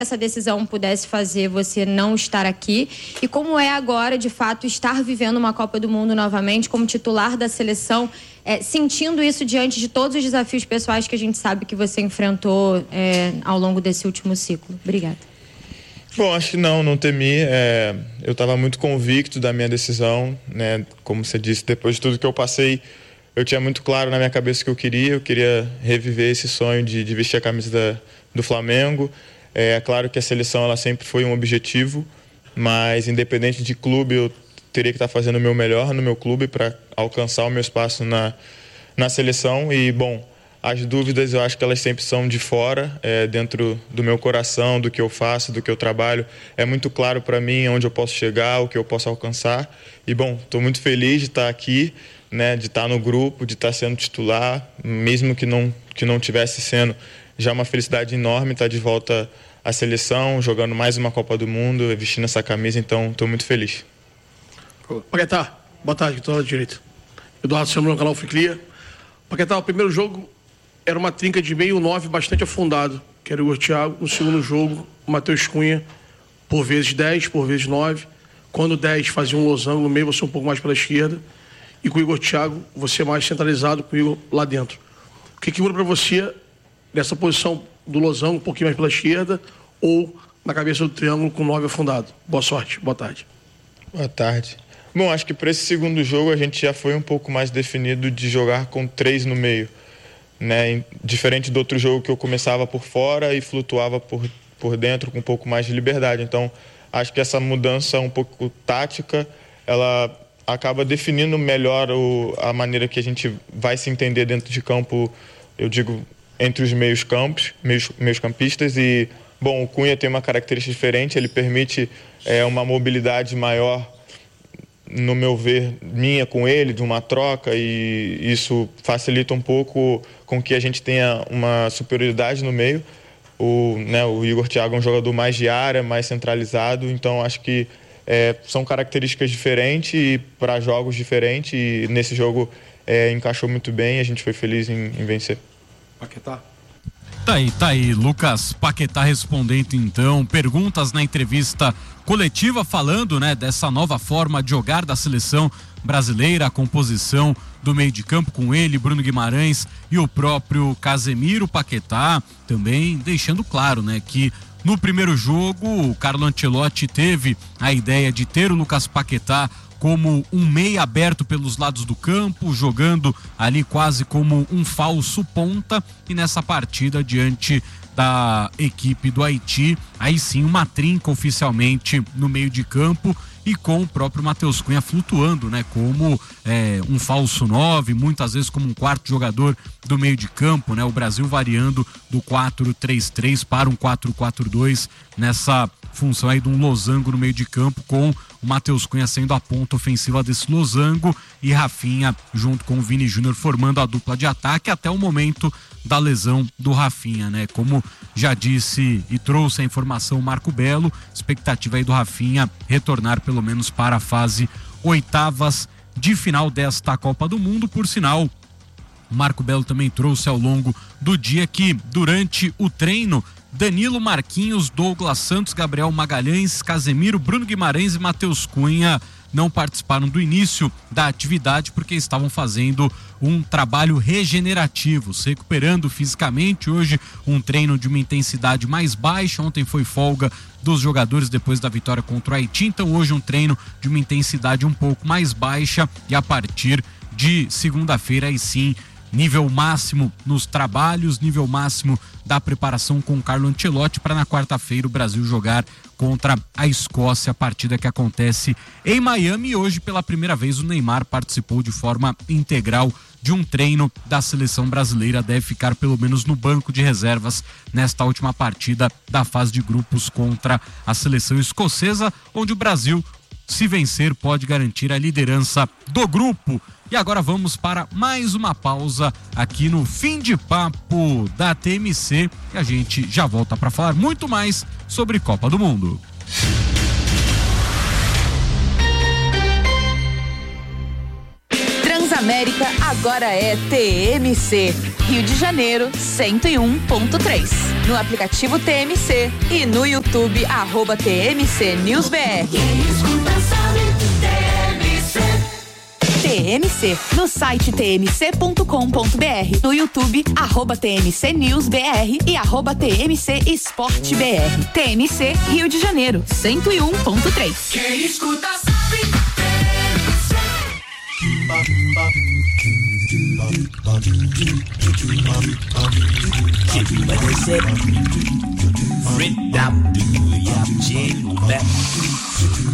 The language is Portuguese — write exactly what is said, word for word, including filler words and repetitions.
essa decisão pudesse fazer você não estar aqui e como é agora, de fato, estar vivendo uma Copa do Mundo novamente como titular da seleção, é, sentindo isso diante de todos os desafios pessoais que a gente sabe que você enfrentou é, ao longo desse último ciclo. Obrigada. Bom, acho que não, não temi. É, eu estava muito convicto da minha decisão, né? Como você disse, depois de tudo que eu passei, eu tinha muito claro na minha cabeça o que eu queria. Eu queria reviver esse sonho de, de vestir a camisa da, do Flamengo. É, é claro que a seleção ela sempre foi um objetivo, mas independente de clube, eu teria que estar fazendo o meu melhor no meu clube para alcançar o meu espaço na, na seleção. E, bom, as dúvidas eu acho que elas sempre são de fora, é, dentro do meu coração, do que eu faço, do que eu trabalho. É muito claro para mim onde eu posso chegar, o que eu posso alcançar. E, bom, estou muito feliz de estar aqui, né, de estar no grupo, de estar sendo titular, mesmo que não, que não tivesse sendo. Já é uma felicidade enorme estar de volta à seleção, jogando mais uma Copa do Mundo, vestindo essa camisa, então estou muito feliz. Paquetá, boa tarde, do lado direito. Eduardo Samuel, no canal Ficlia. Paquetá, o primeiro jogo era uma trinca de meio nove bastante afundado, que era o Igor Thiago. No segundo jogo, o Matheus Cunha, por vezes dez, por vezes nove. Quando dez fazia um losango no meio, você um pouco mais pela esquerda. E com o Igor Thiago, você mais centralizado, com o Igor lá dentro. O que, que muda para você nessa posição do losango, um pouquinho mais pela esquerda, ou na cabeça do triângulo com nove afundado? Boa sorte, boa tarde. Boa tarde. Bom, acho que para esse segundo jogo a gente já foi um pouco mais definido de jogar com três no meio, né? Diferente do outro jogo que eu começava por fora e flutuava por, por dentro com um pouco mais de liberdade. Então, acho que essa mudança um pouco tática, ela acaba definindo melhor o, a maneira que a gente vai se entender dentro de campo, eu digo, entre os meios campos, meios, meios campistas. E, bom, o Cunha tem uma característica diferente, ele permite é, uma mobilidade maior, no meu ver, minha com ele, de uma troca, e isso facilita um pouco com que a gente tenha uma superioridade no meio. O, né, o Igor Thiago é um jogador mais de área, mais centralizado, então acho que é, são características diferentes e para jogos diferentes, e nesse jogo é, encaixou muito bem e a gente foi feliz em, em vencer. Paquetá. Tá aí, tá aí, Lucas Paquetá respondendo então, perguntas na entrevista coletiva falando, né, dessa nova forma de jogar da seleção brasileira, a composição do meio de campo com ele, Bruno Guimarães e o próprio Casemiro. Paquetá também deixando claro, né, que no primeiro jogo o Carlo Ancelotti teve a ideia de ter o Lucas Paquetá como um meia aberto pelos lados do campo, jogando ali quase como um falso ponta, e nessa partida diante da equipe do Haiti, aí sim uma trinca oficialmente no meio de campo e com o próprio Matheus Cunha flutuando, né, como é, um falso nove, muitas vezes como um quarto jogador do meio de campo, né, o Brasil variando do quatro três três para um quatro quatro dois nessa função aí de um losango no meio de campo, com o Matheus Cunha sendo a ponta ofensiva desse losango e Rafinha junto com o Vini Júnior formando a dupla de ataque até o momento da lesão do Rafinha, né? Como já disse e trouxe a informação o Marco Belo, expectativa aí do Rafinha retornar pelo menos para a fase oitavas de final desta Copa do Mundo. Por sinal, o Marco Belo também trouxe ao longo do dia que durante o treino Danilo, Marquinhos, Douglas Santos, Gabriel Magalhães, Casemiro, Bruno Guimarães e Matheus Cunha não participaram do início da atividade porque estavam fazendo um trabalho regenerativo, se recuperando fisicamente. Hoje um treino de uma intensidade mais baixa, ontem foi folga dos jogadores depois da vitória contra o Haiti, então hoje um treino de uma intensidade um pouco mais baixa e a partir de segunda-feira aí sim nível máximo nos trabalhos, nível máximo da preparação com o Carlo Ancelotti para na quarta-feira o Brasil jogar contra a Escócia, a partida que acontece em Miami. E hoje pela primeira vez o Neymar participou de forma integral de um treino da seleção brasileira, deve ficar pelo menos no banco de reservas nesta última partida da fase de grupos contra a seleção escocesa, onde o Brasil, se vencer, pode garantir a liderança do grupo. E agora vamos para mais uma pausa aqui no Fim de Papo da T M C e a gente já volta para falar muito mais sobre Copa do Mundo. Transamérica agora é T M C. Rio de Janeiro, cento e um ponto três. no aplicativo T M C e no YouTube, arroba T M C News B R. Quem escuta sabe, T M C. T M C, no site t m c ponto com ponto b r, no YouTube, arroba T M C News B R e arroba T M C Esporte B R. T M C Rio de Janeiro, cento e um ponto três. Quem escuta sabe, T M C. Free